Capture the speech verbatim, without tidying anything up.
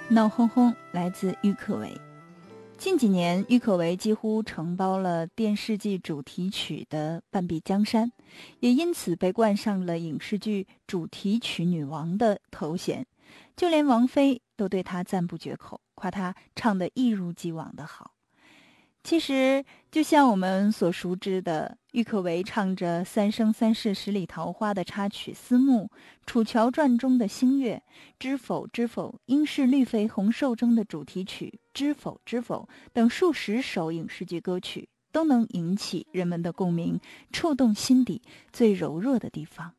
闹哄哄来自郁可唯。近几年，郁可唯几乎承包了电视剧主题曲的半壁江山，也因此被冠上了影视剧主题曲女王的头衔。就连王菲都对她赞不绝口，夸她唱得一如既往的好。其实，就像我们所熟知的，郁可唯唱着《三生三世十里桃花》的插曲《思慕》，《楚乔传》中的星月，《知否知否》应是绿肥红瘦中的主题曲《知否知否》等数十首影视剧歌曲，都能引起人们的共鸣，触动心底最柔弱的地方。